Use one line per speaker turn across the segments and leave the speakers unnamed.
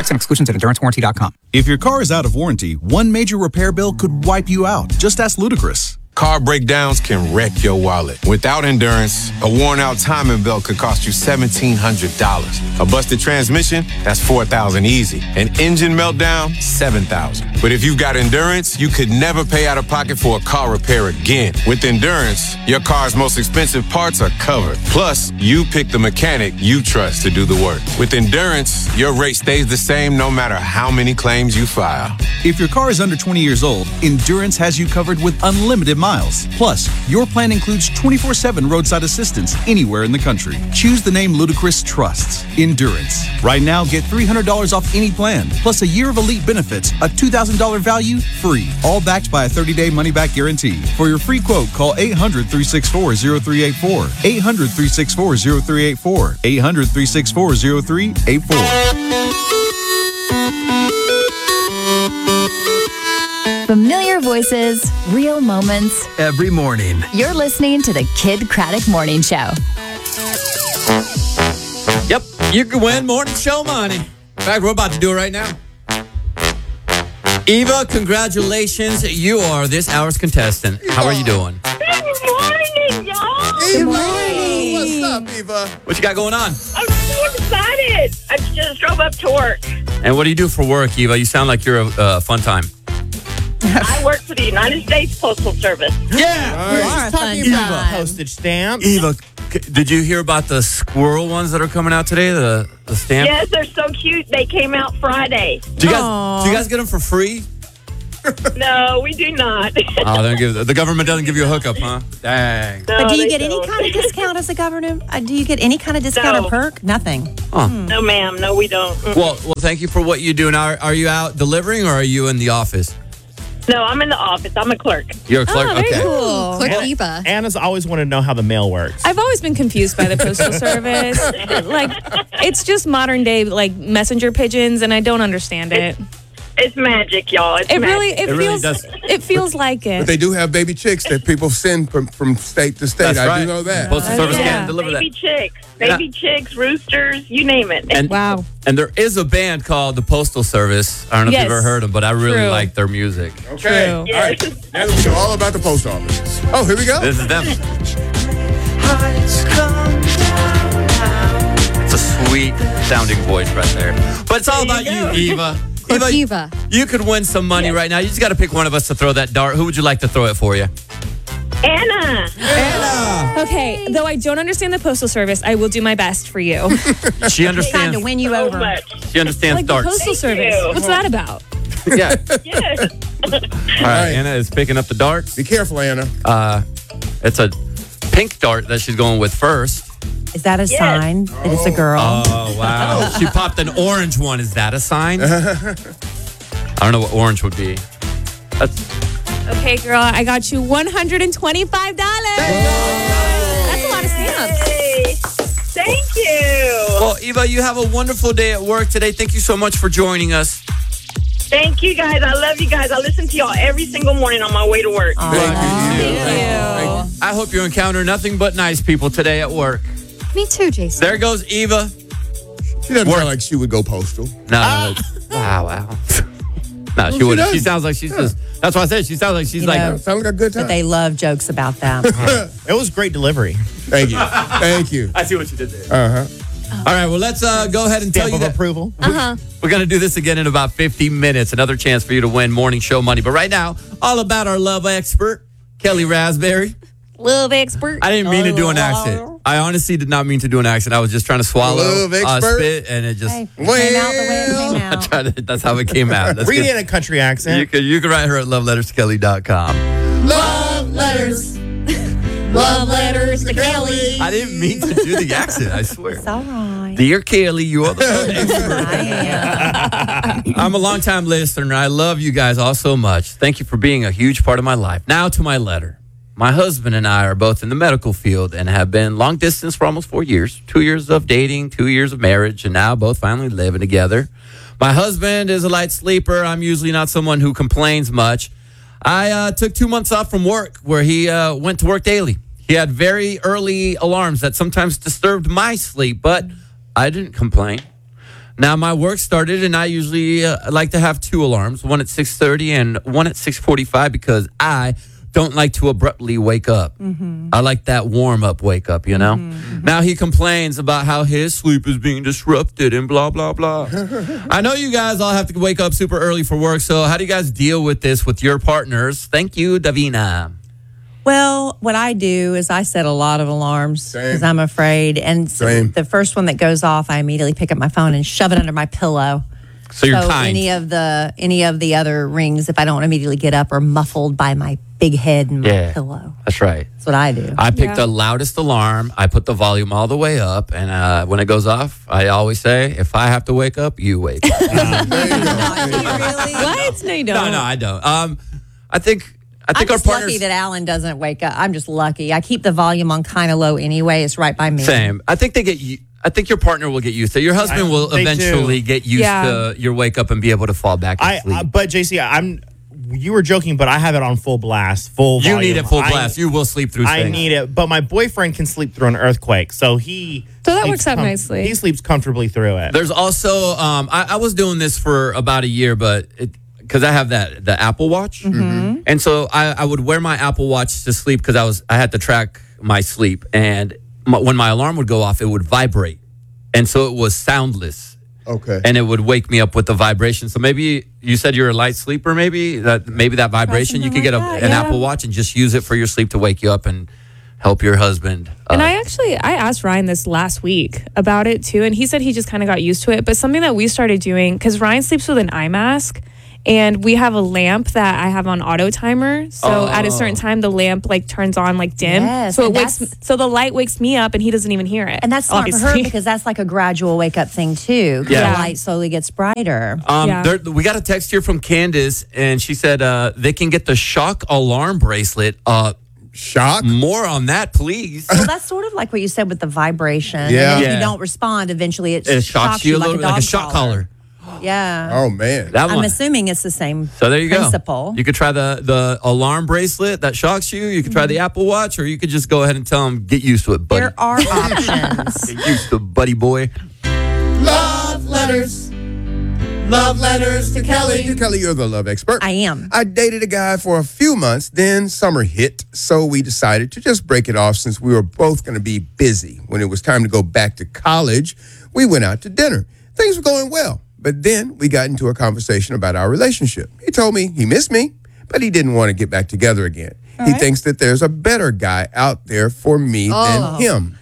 Checks and exclusions at endurancewarranty.com.
If your car is out of warranty, one major repair bill could wipe you out. Just ask Ludacris.
Car breakdowns can wreck your wallet. Without Endurance, a worn-out timing belt could cost you $1,700. A busted transmission, that's $4,000 easy. An engine meltdown, $7,000. But if you've got Endurance, you could never pay out of pocket for a car repair again. With Endurance, your car's most expensive parts are covered. Plus, you pick the mechanic you trust to do the work. With Endurance, your rate stays the same no matter how many claims you file.
If your car is under 20 years old, Endurance has you covered with unlimited miles. Plus, your plan includes 24/7 roadside assistance anywhere in the country. Choose the name Ludacris trusts, Endurance. Right now, get $300 off any plan, plus a year of elite benefits, a $2,000 value, free. All backed by a 30-day money-back guarantee. For your free quote, call 800-364-0384. 800-364-0384. 800-364-0384.
Familiar voices, real moments.
Every morning.
You're listening to the Kid Craddock Morning Show.
Yep, you can win morning show money. In fact, we're about to do it right now. Eva, congratulations. You are this hour's contestant. How are you doing?
Good morning, y'all.
Good morning. What's up, Eva?
What you got going on?
I'm so excited. I just drove up to work.
And what do you do for work, Eva? You sound like you're a fun time.
I work for the United States Postal Service.
Yeah!
Talking about postage stamps.
Eva, did you hear about the squirrel ones that are coming out today? The stamps?
Yes, they're so cute. They came out Friday.
Do you guys get them for free?
No, we do not.
Oh, the government doesn't give you a hookup, huh? Dang.
No,
But do you
they
get any
don't.
kind of discount as a governor? Do you get any kind of discount
No.
or perk? Nothing.
No, ma'am. No, we don't.
Well, thank you for what you do. Now, are you out delivering or are you in the office?
No, I'm in the office. I'm a clerk.
You're a clerk?
very
Okay.
cool.
Clerk Eva.
Anna's always wanted to know how the mail works.
I've always been confused by the postal service. Like, it's just modern day like messenger pigeons, and I don't understand it.
It's magic, y'all. It's
It
magic.
really, it
really
feels,
does.
it feels like it.
But they do have baby chicks that people send from state to state.
That's
I
right.
do know that.
Postal Service
Yeah.
can't deliver
Baby
that.
chicks. Baby chicks, roosters, you name it.
And,
Wow.
And there is a band called the Postal Service. I don't know if
Yes.
you've ever heard them, but I really
True.
like their music.
Okay.
True.
All right. Now we know all about the post office. Oh, here we go.
This is them. It's a sweet sounding voice right there. But it's all about you, Eva.
Eva.
You could win some money right now. You just got to pick one of us to throw that dart. Who would you like to throw it for you?
Anna.
Okay, though I don't understand the postal service, I will do my best for you.
She
Trying
understands.
to win you
So
over.
much.
She understands
Like the
darts.
postal service.
you.
What's that about?
Yeah.
Yes.
All right. Anna is picking up the darts.
Be careful, Anna.
It's a pink dart that she's going with first.
Is that a sign that it's a girl?
Oh, wow. She popped an orange one. Is that a sign? I don't know what orange would be. That's
Okay, girl, I got you $125. That's a lot of stamps.
Hey. Thank you.
well, Eva, you have a wonderful day at work today. Thank you so much for joining us.
Thank you, guys. I love you guys. I listen to y'all every single morning on my way to work.
Thank you.
I hope you encounter nothing but nice people today at work.
Me too, Jason.
There goes Eva.
She doesn't sound like she would go postal.
No. Wow. No, she wouldn't. She sounds like she's just. That's why I said she sounds like she's
You
like.
know,
Sound like a good time.
But they love jokes about that.
It was great delivery.
Thank you. Thank you.
I see what you did there.
Uh-huh.
All right, well, let's go ahead and tell
Stamp
you
of
that
approval.
we're going to do this again in about 50 minutes. Another chance for you to win morning show money. But right now, all about our love expert, Kelly Raspberry.
Love expert.
I didn't mean to do an accent. I honestly did not mean to do an accent. I was just trying to swallow
Love expert?
spit, and it just.
Hey, it came out the way it came
I
out.
tried to, that's how it came out. That's
Read
good.
it in a country accent.
You can write her at loveletterskelly.com.
Love letters. Love letters to Kelly.
I didn't mean to do the accent, I swear.
It's all right.
Dear Kelly, you are the expert.
I am.
I'm a longtime listener. I love you guys all so much. Thank you for being a huge part of my life. Now to my letter. My husband and I are both in the medical field and have been long distance for almost 4 years. 2 years of dating, 2 years of marriage, and now both finally living together. My husband is a light sleeper. I'm usually not someone who complains much. I took 2 months off from work where he went to work daily. He had very early alarms that sometimes disturbed my sleep, but I didn't complain. Now my work started, and I usually like to have 2 alarms, one at 6:30 and one at 6:45, because I don't like to abruptly wake up. I like that warm up wake up, you know? Now he complains about how his sleep is being disrupted and blah, blah, blah. I know you guys all have to wake up super early for work, so how do you guys deal with this with your partners? Thank you, Davina.
Well, what I do is I set a lot of alarms because
Same.
I'm afraid. And so
Same.
the first one that goes off, I immediately pick up my phone and shove it under my pillow.
So you're kind.
Any of the other rings, if I don't immediately get up, are muffled by my big head and my pillow.
That's right.
That's what I do.
I pick the loudest alarm. I put the volume all the way up, and when it goes off, I always say, if I have to wake up, you wake up.
There you go.
What? No, you don't.
No, I don't. I think
I'm
our
just
partners.
lucky that Alan doesn't wake up. I'm just lucky. I keep the volume on kind of low anyway. It's right by me.
Same. I think I think your partner will get used to it. Your husband will
they
eventually
do.
get used to your wake up and be able to fall back asleep.
But JC, you were joking, but I have it on full blast, full
You
volume.
need it full blast. You will sleep through
I
things.
need it, but my boyfriend can sleep through an earthquake, so
So that
sleeps
works out nicely.
He sleeps comfortably through it.
There's also, I was doing this for about a year, but because I have the Apple Watch, and so I would wear my Apple Watch to sleep because I had to track my sleep, and when my alarm would go off, it would vibrate, and so it was soundless.
Okay.
And it would wake me up with the vibration. So maybe you said you're a light sleeper. Maybe that vibration you could get an Apple Watch and just use it for your sleep to wake you up and help your husband.
And I asked Ryan this last week about it too, and he said he just kind of got used to it. But something that we started doing, because Ryan sleeps with an eye mask, and we have a lamp that I have on auto timer. So at a certain time, the lamp like turns on like dim.
Yes,
so
and
so the light wakes me up, and he doesn't even hear it.
And that's smart for her
obviously.
because that's like a gradual wake up thing too.
Yeah.
The light slowly gets brighter.
We got a text here from Candace, and she said they can get the shock alarm bracelet.
Shock?
More on that, please.
Well, that's sort of like what you said with the vibration.
Yeah.
And if
Yeah.
you don't respond, eventually it
shocks you a little bit, like a
dog
shock collar.
Yeah.
Oh, man.
That
I'm
one.
assuming it's the same
So there you
principle.
go. You could try the alarm bracelet that shocks you. You could try the Apple Watch, or you could just go ahead and tell them, get used to it, buddy.
There are options.
Get used to it, buddy boy.
Love letters. Love letters to Kelly. Kelly, you're the love expert.
I am.
I dated a guy for a few months, then summer hit, so we decided to just break it off since we were both going to be busy. When it was time to go back to college, we went out to dinner. Things were going well, but then we got into a conversation about our relationship. He told me he missed me, but he didn't want to get back together again. He thinks that there's a better guy out there for me than him.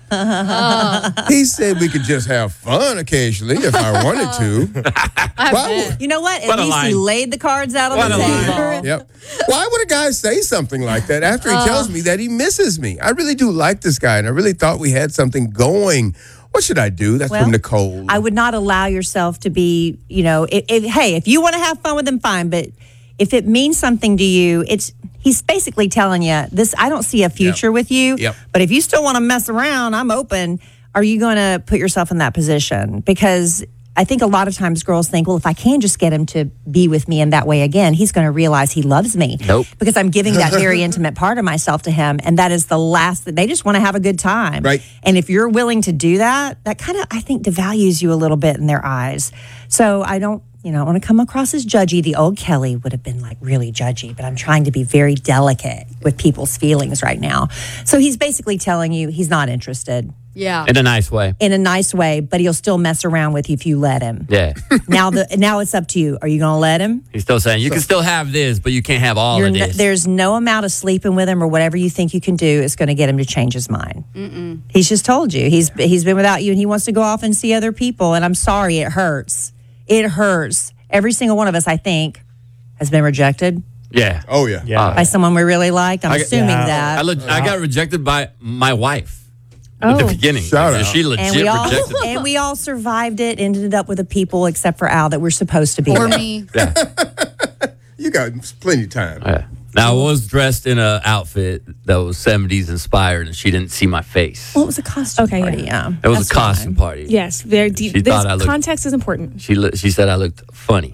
He said we could just have fun occasionally if I wanted to. Why would,
You know what? At
What a
least he
line.
laid the cards out on
What
the
a line.
table.
Yep. Why would a guy say something like that after he tells me that he misses me? I really do like this guy, and I really thought we had something going. What should I do? That's
Well,
from Nicole.
I would not allow yourself to be, hey, if you want to have fun with him, fine. But if it means something to you, he's basically telling you this. I don't see a future with you.
Yep.
But if you still want to mess around, I'm open. Are you going to put yourself in that position? Because I think a lot of times girls think, well, if I can just get him to be with me in that way again, he's going to realize he loves me.
Nope.
Because I'm giving that very intimate part of myself to him. And that is the last that they just want to have a good time.
Right.
And if you're willing to do that, that kind of, I think, devalues you a little bit in their eyes. So I don't want to come across as judgy. The old Kelly would have been like really judgy, but I'm trying to be very delicate with people's feelings right now. So he's basically telling you he's not interested
Yeah.
In a nice way.
in a nice way, but he'll still mess around with you if you let him.
Yeah.
Now it's up to you. Are you going to let him?
He's still saying, you can still have this, but you can't have all of this.
There's no amount of sleeping with him or whatever you think you can do is going to get him to change his mind. He's just told you. He's been without you and he wants to go off and see other people. And I'm sorry, it hurts. It hurts. Every single one of us, I think, has been rejected
Yeah.
oh, yeah.
by someone we really liked. I'm assuming that.
I got rejected by my wife at the beginning.
Shout out.
She legit rejected me.
And we all survived it, ended up with the people, except for Al, that we're supposed to be
For
with.
me.
Yeah.
You got plenty of time.
Yeah. Now, I was dressed in an outfit that was 70s inspired, and she didn't see my face.
Well, it was a costume
Okay,
party,
yeah.
yeah.
It was
That's
a costume
fine.
party.
Yes, very deep.
She
This
thought I looked-
context is important.
She said I looked funny.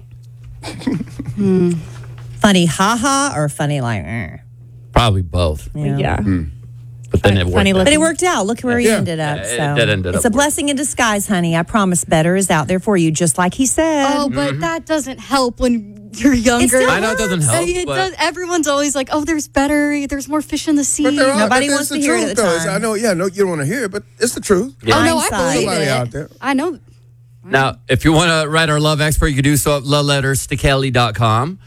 Funny haha or funny like,
Probably both.
Yeah.
But then it worked.
Funny
out.
looking.
But it worked out. Look where he
Yeah.
ended up.
Yeah,
So
that ended
it's
up
a blessing in disguise, honey. I promise better is out there for you, just like he said.
Oh, but that doesn't help when you're younger.
still
I know it doesn't help.
It
but
does, everyone's always like, "Oh, there's better. There's more fish in the sea."
But there are,
Nobody
but
wants
it's
to hear it
truth,
at the
though. It's-
time.
I know, yeah, no, you don't want to hear it, but it's the truth.
Oh no, I
Hindsight.
believe
Somebody
it.
out there.
I know.
Now, if you want to write our love expert, you can do so at loveletterstokelly.com.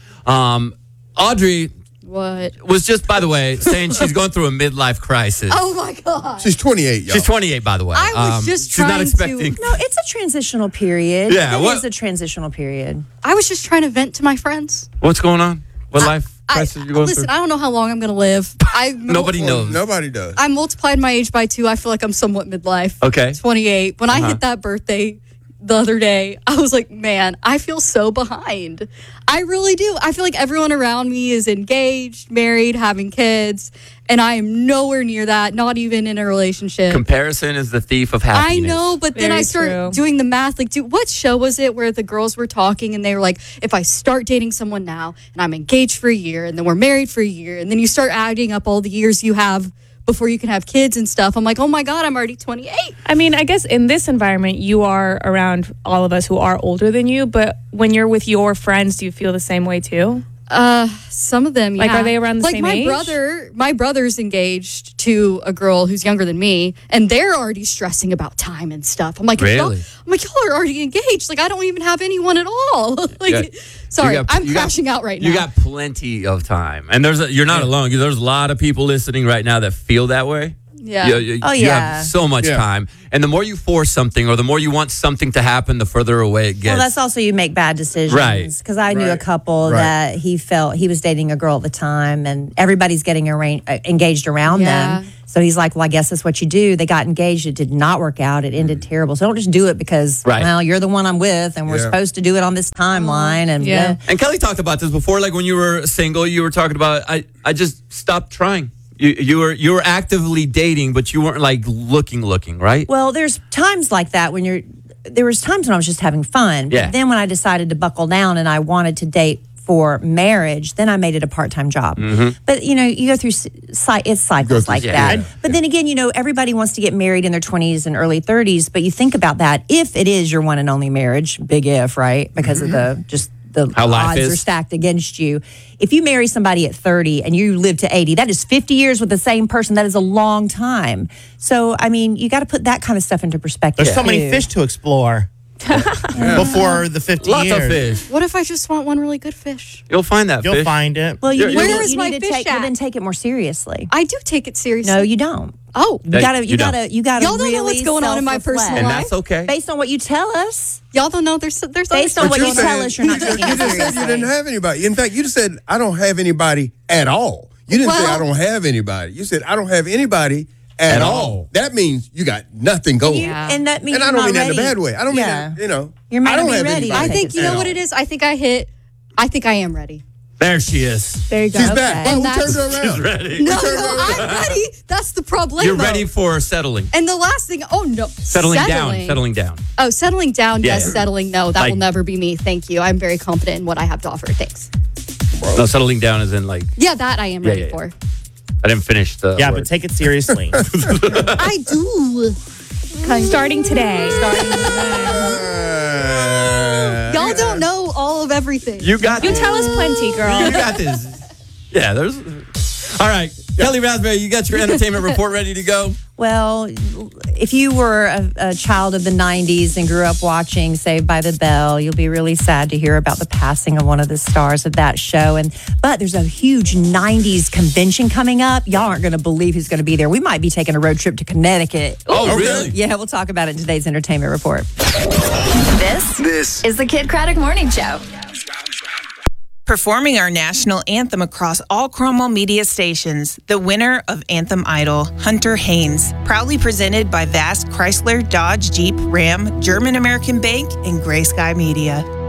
Audrey
What?
was just, by the way, saying she's going through a midlife crisis.
Oh my god.
She's 28, y'all.
She's 28, by the way.
I was just
she's not
trying to-
expecting.
No, it's a transitional period.
Yeah,
It
what-
is a transitional period.
I was just trying to vent to my friends.
What's going on? What life crisis are you going
Listen,
through?
I don't know how long I'm going to live.
Nobody knows.
Nobody does.
I multiplied my age by 2. I feel like I'm somewhat midlife.
Okay.
28. When I hit that birthday the other day, I was like, man, I feel so behind. I really do. I feel like everyone around me is engaged, married, having kids, and I am nowhere near that, not even in a relationship.
Comparison is the thief of happiness.
I know, but then
Very
I start
true.
doing the math. Like, what show was it where the girls were talking and they were like, if I start dating someone now and I'm engaged for a year and then we're married for a year and then you start adding up all the years you have before you can have kids and stuff. I'm like, oh my God, I'm already 28.
I mean, I guess in this environment, you are around all of us who are older than you. But when you're with your friends, do you feel the same way too?
Some of them,
Like,
yeah.
are they around the
like
same
my
age?
my brother's engaged to a girl who's younger than me, and they're already stressing about time and stuff. I'm like,
Really?
y'all are already engaged. Like, I don't even have anyone at all. like,
Yeah.
sorry,
You got-
I'm
you got-
crashing out right now.
You got plenty of time. And you're not alone. There's a lot of people listening right now that feel that way.
Yeah.
You
Oh, yeah.
have so much
Yeah.
time. And the more you force something or the more you want something to happen, the further away it gets.
Well, that's also you make bad decisions.
Right.
Because I knew a
Right.
couple
Right.
that he felt he was dating a girl at the time, and everybody's getting engaged around
Yeah.
them. So he's like, "Well, I guess that's what you do." They got engaged. It did not work out. It ended terrible. So don't just do it because,
Right.
well, you're the one I'm with, and we're
Yeah.
supposed to do it on this timeline. And
Yeah.
And Kelly talked about this before, like when you were single, you were talking about, I just stopped trying. You were actively dating, but you weren't like looking, right?
Well, there's times like that when there was times when I was just having fun.
Yeah.
But then when I decided to buckle down and I wanted to date for marriage, then I made it a part-time job. But, you go through it's cycles like that.
yeah.
But then again, everybody wants to get married in their 20s and early 30s. But you think about that. If it is your one and only marriage, big if, right? Because of the
How life
odds
is.
are stacked against you. If you marry somebody at 30 and you live to 80, that is 50 years with the same person. That is a long time. So, I mean, you got to put that kind of stuff into perspective.
There's so many
too.
fish to explore before the 50
Lots
years.
of fish.
What if I just want one really good fish?
You'll find that
You'll
fish.
find it.
Well, you,
Where
you,
is
you
my
need to
fish
take, well,
at?
then take it more seriously.
I do take it seriously.
No, you don't.
Oh,
You gotta,
you don't.
you gotta
Y'all don't
really
know what's going on in my
self-reflect.
personal
And
life.
that's okay.
Based on what you tell us,
y'all don't know there's
based
other
on what
stuff
you
going on.
tell us, you're not taking
You
it
just said you didn't
seriously.
have anybody. In fact, you just said, I don't have anybody at all. You didn't say,
Well-
I don't have anybody. You said, I don't have anybody at all. That means you got nothing going.
Yeah.
And that means
And I
you're
don't
not
mean that in a
ready.
bad way. I don't
Yeah.
mean that,
You might
I
not
don't
be
have
ready.
anybody
I think, you
at
know what
all.
it is? I think I am ready.
There she is.
There you go.
She's back.
And
Oh, we
that's-
turned her around.
Ready.
No, I'm ready. That's the problem.
You're ready for settling.
And the last thing,
Settling down.
Oh, settling down,
Yeah,
yes.
yeah.
Settling, no. That
Like-
will never be me. Thank you. I'm very confident in what I have to offer. Thanks.
No, settling down is in like,
Yeah, that I am ready
yeah.
for.
I didn't finish the
Yeah,
word.
but take it seriously.
I do.
Starting today.
Y'all don't know all of everything.
You got
You
this.
tell us plenty, girl.
You got this. Yeah, there's. All right. Kelly Raspberry, you got your entertainment report ready to go?
Well, if you were a child of the 90s and grew up watching Saved by the Bell, you'll be really sad to hear about the passing of one of the stars of that show. But there's a huge 90s convention coming up. Y'all aren't going to believe who's going to be there. We might be taking a road trip to Connecticut.
Oh, really?
Yeah, we'll talk about it in today's entertainment report.
This is the Kid Craddock Morning Show.
Performing our national anthem across all Cromwell media stations, the winner of Anthem Idol, Hunter Haynes, proudly presented by Vast Chrysler, Dodge, Jeep, Ram, German American Bank, and Gray Sky Media.